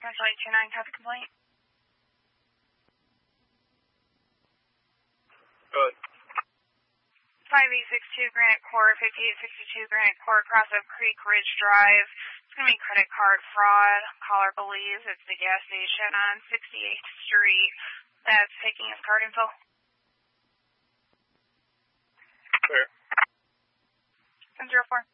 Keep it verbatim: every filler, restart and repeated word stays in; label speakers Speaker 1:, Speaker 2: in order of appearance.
Speaker 1: Central eight two nine, copy complaint.
Speaker 2: Good.
Speaker 1: five eight six two Granite Court, fifty-eight sixty-two Granite Court, Cross Oak Creek Ridge Drive. It's going to be credit card fraud. Caller believes it's the gas station on sixty-eighth Street that's taking his card info.
Speaker 2: Clear.
Speaker 1: ten zero four.